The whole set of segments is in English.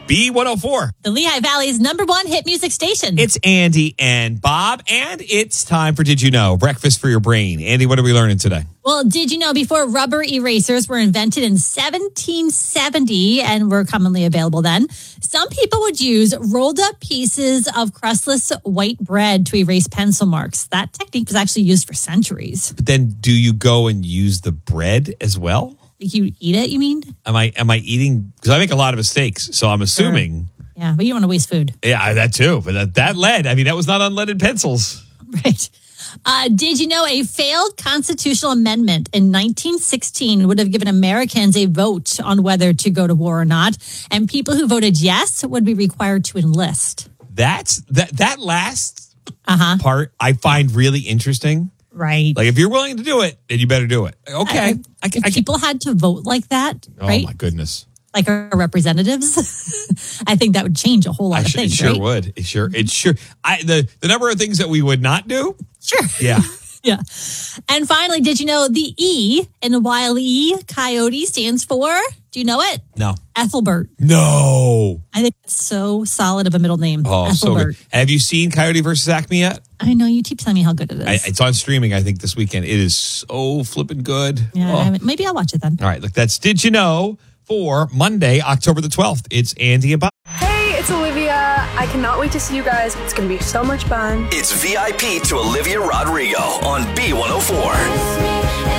B104. The Lehigh Valley's #1 hit music station. It's Andy and Bob, and it's time for Did You Know? Breakfast for your brain. Andy, what are we learning today? Well, did you know before rubber erasers were invented in 1770 and were commonly available then, some people would use rolled up pieces of crustless white bread to erase pencil marks. That technique was actually used for centuries. But then do you go and use the bread as well? You eat it, you mean? Am I eating? Because I make a lot of mistakes, so I'm assuming. Sure. Yeah, but you don't want to waste food. Yeah, that too. But that lead, that was not unleaded pencils. Right. Did you know a failed constitutional amendment in 1916 would have given Americans a vote on whether to go to war or not? And people who voted yes would be required to enlist. That last part I find really interesting. Right. Like, if you're willing to do it, then you better do it. Okay. If people had to vote like that, right? Oh, my goodness. Like our representatives, I think that would change a whole lot of things. It sure right? would. It sure. The number of things that we would not do. Sure. Yeah. Yeah. And finally, did you know the E in Wile E. Coyote stands for? Do you know it? No. Ethelbert. No. I think it's so solid of a middle name. Oh, Ethelbert. so good. Have you seen Coyote versus Acme yet? I know, you keep telling me how good it is. It's on streaming, I think, this weekend. It is so flipping good. Yeah, maybe I'll watch it then. All right, look, that's Did You Know for Monday, October the 12th. It's Andy and Bob. Hey, it's Olivia. I cannot wait to see you guys. It's going to be so much fun. It's VIP to Olivia Rodrigo on B104.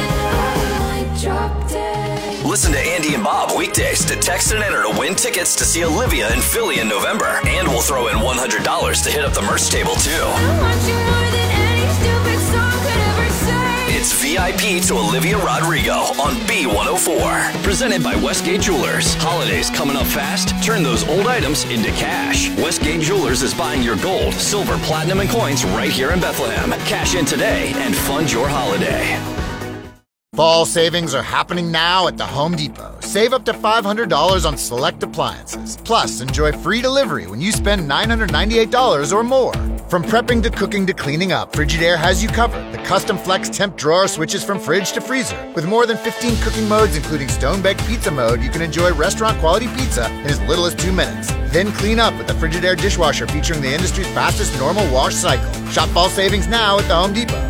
Listen to Andy and Bob weekdays to text and enter to win tickets to see Olivia in Philly in November. And we'll throw in $100 to hit up the merch table, too. It's VIP to Olivia Rodrigo on B104. Presented by Westgate Jewelers. Holidays coming up fast? Turn those old items into cash. Westgate Jewelers is buying your gold, silver, platinum, and coins right here in Bethlehem. Cash in today and fund your holiday. Fall savings are happening now at the Home Depot. Save up to $500 on select appliances. Plus, enjoy free delivery when you spend $998 or more. From prepping to cooking to cleaning up, Frigidaire has you covered. The custom flex temp drawer switches from fridge to freezer. With more than 15 cooking modes, including stone-baked pizza mode, you can enjoy restaurant-quality pizza in as little as 2 minutes. Then clean up with the Frigidaire dishwasher featuring the industry's fastest normal wash cycle. Shop fall savings now at the Home Depot.